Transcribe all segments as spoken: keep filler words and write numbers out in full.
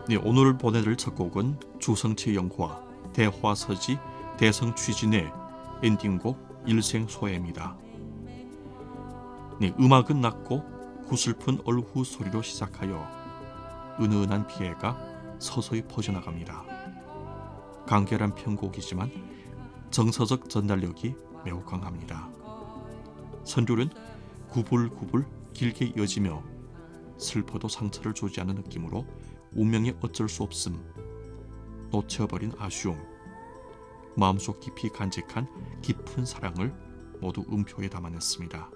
네, 오늘 보내드릴 첫 곡은 주성치 영화 대화서지 대성취진의 엔딩곡 일생소애입니다. 네, 음악은 낮고 구슬픈 얼후 소리로 시작하여 은은한 비애가 서서히 퍼져나갑니다. 간결한 편곡이지만 정서적 전달력이 매우 강합니다. 선율은 구불구불 길게 이어지며 슬퍼도 상처를 주지 않는 느낌으로 운명의 어쩔 수 없음, 놓쳐버린 아쉬움, 마음속 깊이 간직한 깊은 사랑을 모두 음표에 담아냈습니다.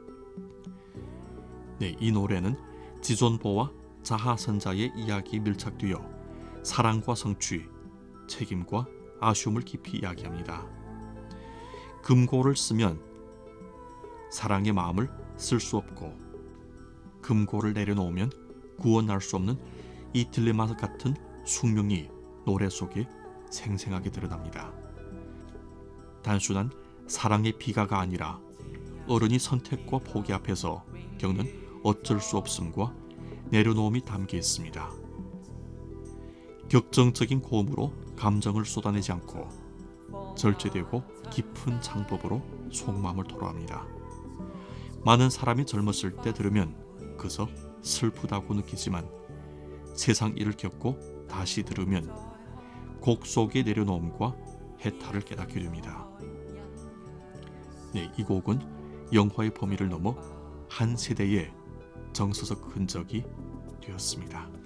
네, 이 노래는 지존보와 자하선자의 이야기에 밀착되어 사랑과 성취, 책임과 아쉬움을 깊이 이야기합니다. 금고를 쓰면 사랑의 마음을 쓸 수 없고 금고를 내려놓으면 구원할 수 없는 이 딜레마 같은 숙명이 노래 속에 생생하게 드러납니다. 단순한 사랑의 비가가 아니라 어른이 선택과 포기 앞에서 겪는 어쩔 수 없음과 내려놓음이 담겨 있습니다. 격정적인 고음으로 감정을 쏟아내지 않고 절제되고 깊은 창법으로 속마음을 토로합니다. 많은 사람이 젊었을 때 들으면 그저 슬프다고 느끼지만 세상 일을 겪고 다시 들으면 곡 속의 내려놓음과 해탈을 깨닫게 됩니다. 네, 이 곡은 영화의 범위를 넘어 한 세대의 정서적 흔적이 되었습니다.